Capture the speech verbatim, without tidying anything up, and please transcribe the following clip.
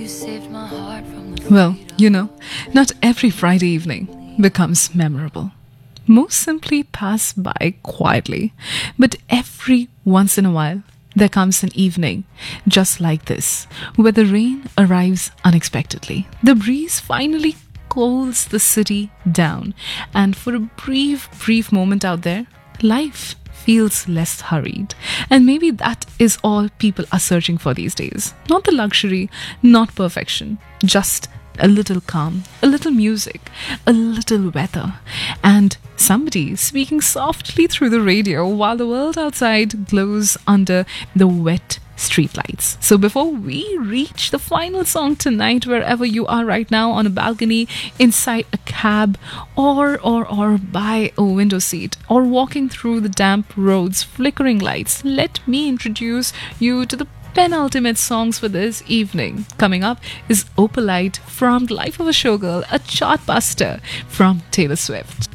Well, you know, not every Friday evening becomes memorable. Most simply pass by quietly. But every once in a while, there comes an evening just like this, where the rain arrives unexpectedly. The breeze finally cools the city down, and for a brief, brief moment out there, life feels less hurried. And maybe that is all people are searching for these days. Not the luxury, not perfection, just a little calm, a little music, a little weather, and somebody speaking softly through the radio while the world outside glows under the wet streetlights. So before we reach the final song tonight, wherever you are right now, on a balcony, inside a cab, or or or by a window seat, or walking through the damp roads, flickering lights, let me introduce you to the penultimate songs for this evening. Coming up is Opalite from The Life of a Showgirl, a chartbuster from Taylor Swift.